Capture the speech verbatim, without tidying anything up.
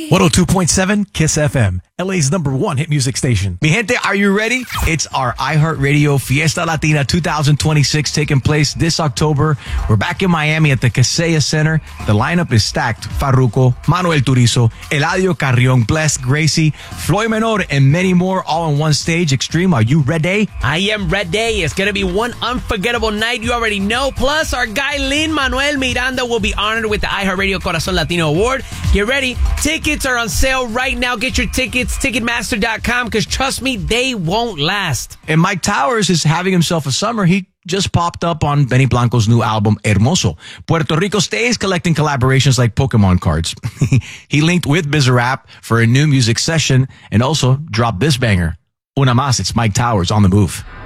one oh two point seven Kiss F M, L A's number one hit music station. Mi gente, are you ready? It's our iHeartRadio Fiesta Latina twenty twenty-six taking place this October. We're back in Miami at the Kaseya Center. The lineup is stacked. Farruko, Manuel Turizo, Eladio Carrion, Bless, Gracie, Floyd Menor, and many more all on one stage. Extreme, are you ready? I am ready. It's going to be one unforgettable night. You already know. Plus, our guy Lin-Manuel Miranda will be honored with the iHeartRadio Corazon Latino Award. Get ready. Tickets are on sale right now. Get your tickets, Ticketmaster dot com, because trust me, they won't last. And Mike Towers is having himself a summer. He just popped up on Benny Blanco's new album, Hermoso. Puerto Rico stays collecting collaborations like Pokemon cards. He linked with Bizarrap for a new music session and also dropped this banger. Una Más, it's Mike Towers on the move.